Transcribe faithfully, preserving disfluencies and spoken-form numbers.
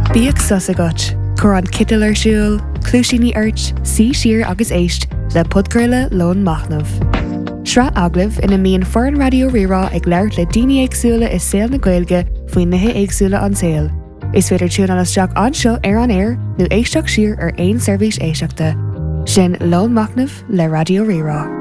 Bíag sus agat, chur an citil ar siúl, clúisíní airt, sí siar agus éist le podgurla lón machnamh. Sra aglah ina míon foran radio rirá ag leirt le daoine éagsúla is saoil na Gaeilge faoin nithe éagsúla an saoil. Is féidir tún an isteach anseo ar an air nó éisteach siar ar aon seirbhís éisteachta. Sin lón machnamh le radio rirá.